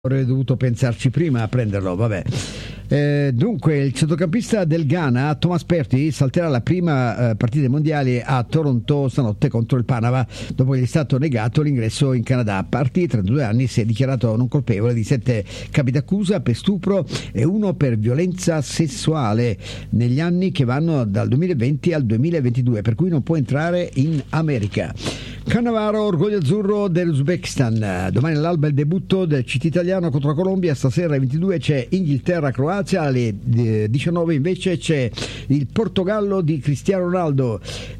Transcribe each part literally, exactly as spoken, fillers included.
Avrei dovuto pensarci prima a prenderlo, vabbè. Eh, dunque, il centrocampista del Ghana, Thomas Partey, salterà la prima eh, partita mondiale a Toronto stanotte contro il Panama, dopo che gli è stato negato l'ingresso in Canada. Partey, trentadue anni, si è dichiarato non colpevole di sette capi d'accusa per stupro e uno per violenza sessuale negli anni che vanno dal duemilaventi al duemilaventidue, per cui non può entrare in America. Cannavaro, orgoglio azzurro dell'Uzbekistan. Domani all'alba il debutto del C T italiano contro la Colombia. Stasera alle ventidue c'è Inghilterra-Croazia, alle diciannove invece c'è il Portogallo di Cristiano Ronaldo.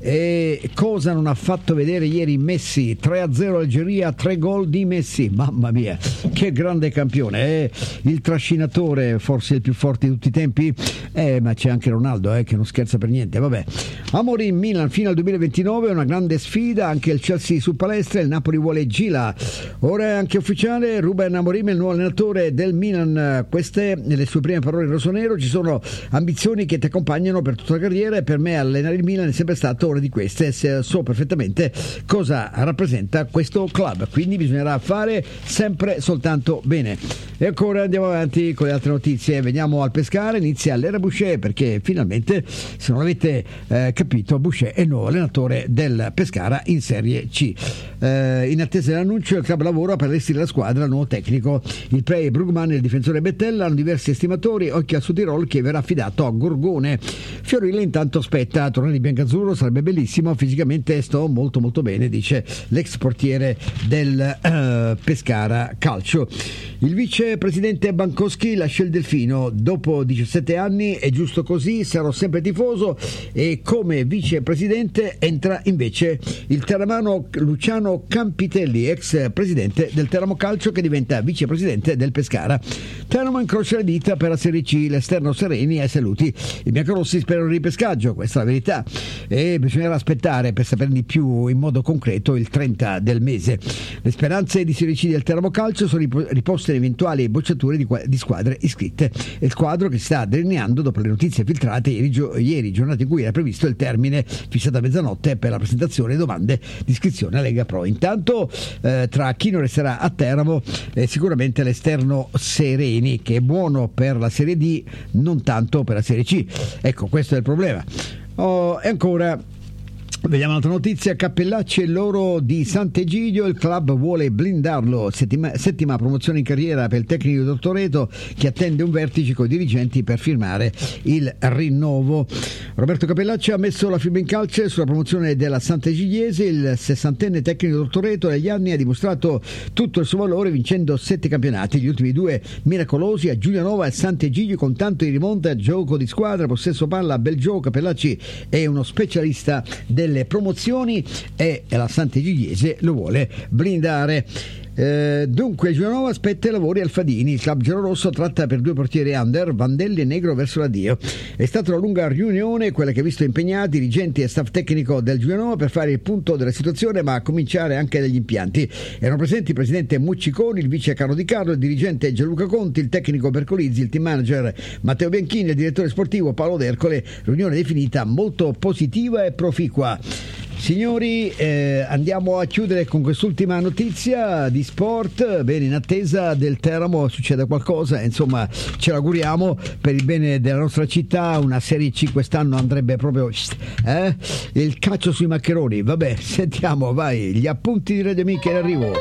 E cosa non ha fatto vedere ieri Messi? tre a zero Algeria, tre gol di Messi. Mamma mia, che grande campione, eh? Il trascinatore, forse il più forte di tutti i tempi. Eh, ma c'è anche Ronaldo, eh, che non scherza per niente. Vabbè. Amorim, Milan fino al duemilaventinove, una grande sfida, anche il Chelsea su palestra, il Napoli vuole Gila. Ora è anche ufficiale, Ruben Amorim è il nuovo allenatore del Milan. Queste le sue prime parole in rossonero. Ci sono ambizioni che ti accompagnano per tutta la carriera e per me allenare il Milan è sempre stata una di queste. So perfettamente cosa rappresenta questo club, quindi bisognerà fare sempre soltanto bene. E ancora andiamo avanti con le altre notizie. Veniamo al Pescara, inizia l'era Boucher, perché finalmente, se non l'avete eh, capito, Boucher è il nuovo allenatore del Pescara in Serie C. Eh, in attesa dell'annuncio, il club lavora per allestire la squadra al nuovo tecnico. Il play Brugman e il difensore Bettella hanno diversi estimatori. Occhio al Tirol, che verrà affidato a Gorgone. Fiorile intanto aspetta, tornare in biancazzurro sarebbe bellissimo, fisicamente sto molto molto bene, dice l'ex portiere del uh, Pescara Calcio. Il vicepresidente Bankowski lascia il Delfino dopo diciassette anni, è giusto così, sarò sempre tifoso. E come vicepresidente entra invece il terramano Luciano Campitelli, ex presidente del Teramo Calcio, che diventa vicepresidente del Pescara. Teramo incrocia le dita per la Serie C, l'esterno Sereni ai saluti. I biancorossi sperano il ripescaggio, questa è la verità, e bisognerà aspettare per saperne di più in modo concreto il trenta del mese. Le speranze di Serie C del Teramo Calcio sono riposte in eventuali bocciature di, di squadre iscritte. È il quadro che si sta delineando dopo le notizie filtrate ieri, gio- ieri giornata in cui era previsto il termine fissato a mezzanotte per la presentazione delle domande di iscrizione a Lega Pro. Intanto eh, tra chi non resterà a Teramo eh, sicuramente l'esterno Sereni, che è buono per la Serie D, non tanto per la Serie C. Ecco, questo è il problema. Oh, e ancora vediamo un'altra notizia. Cappellacci e loro di Sant'Egidio, il club vuole blindarlo. Settima, settima promozione in carriera per il tecnico di Tortoreto, che attende un vertice con i dirigenti per firmare il rinnovo. Roberto Cappellacci ha messo la firma in calce sulla promozione della Sant'Egidiese. Il sessantenne tecnico di Tortoreto negli anni ha dimostrato tutto il suo valore, vincendo sette campionati, gli ultimi due miracolosi a Giulianova e Sant'Egidio, con tanto di rimonta, gioco di squadra, possesso palla, bel gioco. Cappellacci è uno specialista del le promozioni e la Sant'Egidiese lo vuole blindare. Eh, dunque Giulianova aspetta i lavori al Fadini. Il club giallorosso tratta per due portieri under, Vandelli e Negro, verso l'addio. È stata una lunga riunione quella che ha visto impegnati dirigenti e staff tecnico del Giulianova per fare il punto della situazione, ma a cominciare anche dagli impianti. Erano presenti il presidente Mucciconi, il vice Carlo Di Carlo, il dirigente Gianluca Conti, il tecnico Bercolizzi, il team manager Matteo Bianchini e il direttore sportivo Paolo D'Ercole. Riunione definita molto positiva e proficua. Signori, eh, andiamo a chiudere con quest'ultima notizia di sport. Bene, in attesa del Teramo succeda qualcosa, insomma ce l'auguriamo per il bene della nostra città. Una Serie C quest'anno andrebbe proprio eh? Il calcio sui maccheroni. Vabbè, sentiamo, vai, gli appunti di Radio Amiche in arrivo.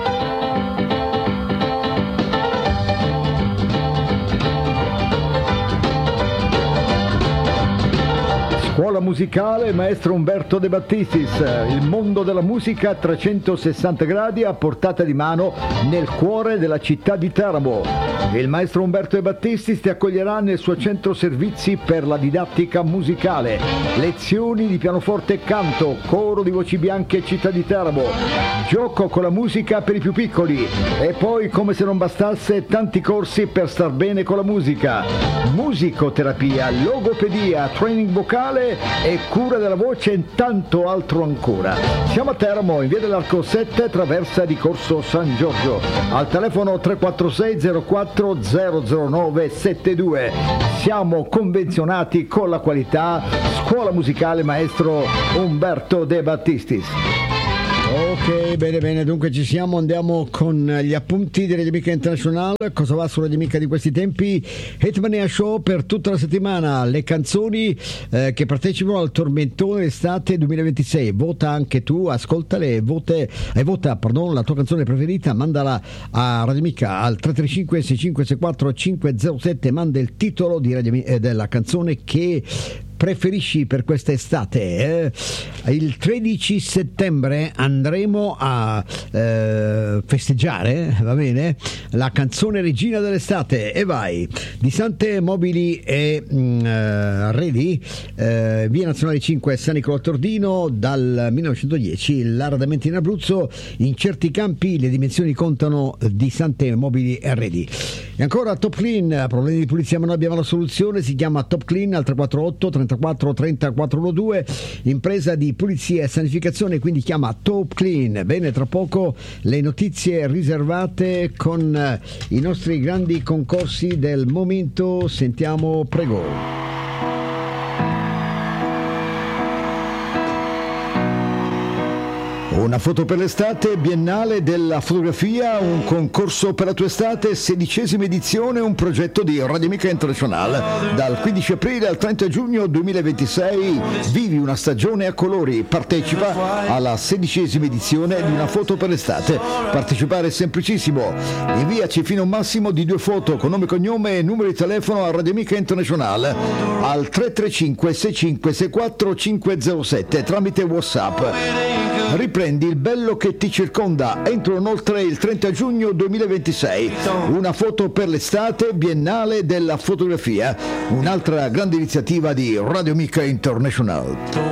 Scuola musicale Maestro Umberto De Battistis, il mondo della musica a trecentosessanta gradi a portata di mano nel cuore della città di Teramo. Il maestro Umberto De Battistis ti accoglierà nel suo centro servizi per la didattica musicale, lezioni di pianoforte e canto, coro di voci bianche e città di Teramo, gioco con la musica per i più piccoli e poi, come se non bastasse, tanti corsi per star bene con la musica, musicoterapia, logopedia, training vocale e cura della voce e tanto altro ancora. Siamo a Teramo, in via dell'Arco sette, traversa di Corso San Giorgio, al telefono tre quattro sei zero quattro zero zero nove sette due. Siamo convenzionati con la qualità. Scuola musicale Maestro Umberto De Battistis. Ok, bene, bene, dunque ci siamo, andiamo con gli appunti di Radio Amica International. Cosa va su Radio Amica di questi tempi? Hitmania Show per tutta la settimana, le canzoni eh, che partecipano al tormentone estate duemilaventisei. Vota anche tu, ascoltale, vote, eh, vota pardon, la tua canzone preferita, mandala a Radio Amica al tre tre cinque sei cinque sei quattro cinque zero sette, manda il titolo di Radio, eh, della canzone che preferisci per quest'estate. Eh? Il tredici settembre andremo a eh, festeggiare, va bene, la canzone regina dell'estate, e vai, di Sante Mobili e mh, Arredi, eh, via Nazionale cinque, San Nicolò Tordino, dal millenovecentodieci, l'aradamento in Abruzzo, in certi campi le dimensioni contano, di Sante Mobili e Arredi. E ancora Top Clean, problemi di pulizia ma noi abbiamo la soluzione, si chiama Top Clean al tre quattro otto trentaquattro trenta quattrocentododici, impresa di pulizia e sanificazione, quindi chiama Top Clean. Bene, tra poco le notizie riservate con i nostri grandi concorsi del momento, sentiamo, prego. Una foto per l'estate, Biennale della fotografia, un concorso per la tua estate, sedicesima edizione, un progetto di Radio Amica International. Dal quindici aprile al trenta giugno duemilaventisei vivi una stagione a colori, partecipa alla sedicesima edizione di Una foto per l'estate. Partecipare è semplicissimo, inviaci fino a un massimo di due foto con nome, cognome e numero di telefono a Radio Amica International al tre tre cinque sei cinque sei quattro cinque zero sette tramite WhatsApp. Riprendi il bello che ti circonda entro inoltre il trenta giugno duemilaventisei. Una foto per l'estate, Biennale della fotografia, un'altra grande iniziativa di Radio Amica International.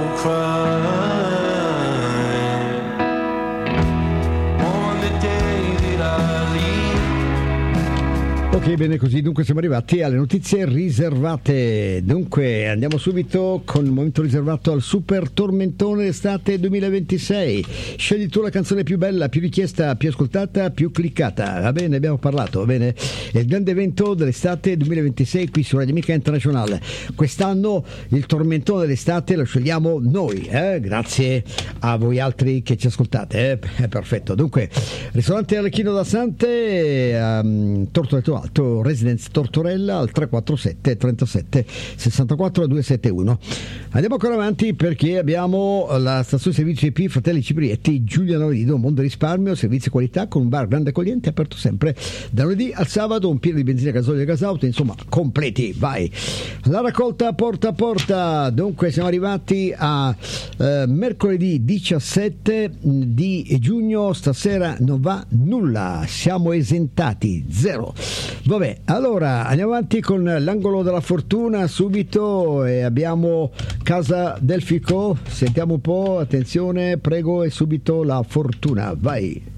Ok, bene così, dunque siamo arrivati alle notizie riservate. Dunque andiamo subito con il momento riservato al Super Tormentone Estate duemilaventisei. Scegli tu la canzone più bella, più richiesta, più ascoltata, più cliccata. Va bene, abbiamo parlato, va bene. È il grande evento dell'estate duemilaventisei qui su Radio Amica International. Quest'anno il Tormentone dell'estate lo scegliamo noi, eh? Grazie a voi altri che ci ascoltate, eh? È perfetto. Dunque, ristorante Arlecchino da Sante, um, Tortoretto Alto, Residence Tortorella al tre quattro sette trentasette sessantaquattro duecentosettantuno. Andiamo ancora avanti perché abbiamo la stazione servizio I P Fratelli Ciprietti, Giuliano Rido, Mondo Risparmio, servizi e qualità con un bar grande accogliente aperto sempre da lunedì al sabato, un pieno di benzina, gasolio e gasauto, insomma completi, vai. La raccolta porta a porta, dunque siamo arrivati a eh, mercoledì diciassette di giugno, stasera non va nulla, siamo esentati, zero. Vabbè, allora andiamo avanti con l'angolo della fortuna subito e abbiamo Casa del Fico, sentiamo un po', attenzione, prego, e subito la fortuna, vai.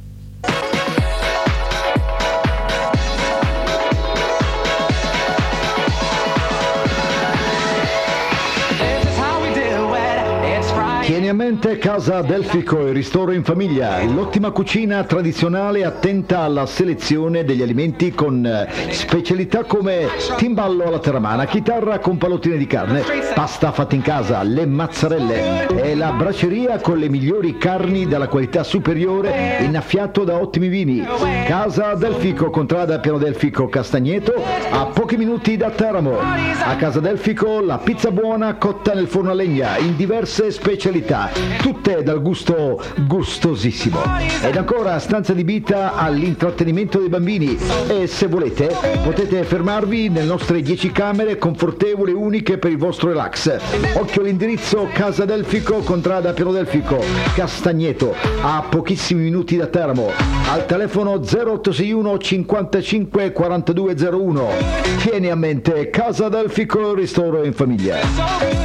Tieni a mente Casa Delfico e ristoro in famiglia, l'ottima cucina tradizionale attenta alla selezione degli alimenti con specialità come timballo alla terramana, chitarra con pallottine di carne, pasta fatta in casa, le mazzarelle e la braceria con le migliori carni della qualità superiore, innaffiato da ottimi vini. Casa Delfico, contrada Piano Delfico Castagneto, a pochi minuti da Teramo. A Casa Delfico la pizza buona cotta nel forno a legna in diverse specialità, tutte dal gusto gustosissimo. Ed ancora stanza adibita all'intrattenimento dei bambini e se volete potete fermarvi nelle nostre dieci camere confortevoli e uniche per il vostro relax. Occhio all'indirizzo Casa Delfico, contrada Piano Delfico Castagneto, a pochissimi minuti da Teramo, al telefono zero otto sei uno cinquantacinque quarantadue zero uno. Tieni a mente Casa Delfico, ristoro in famiglia.